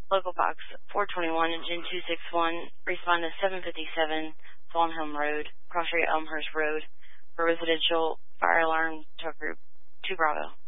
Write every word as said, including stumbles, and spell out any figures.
Local Box four twenty-one, Gen two sixty-one, respond to seven fifty-seven Fawnham Road, Cross Street, Elmhurst Road, for residential fire alarm tow group two Bravo.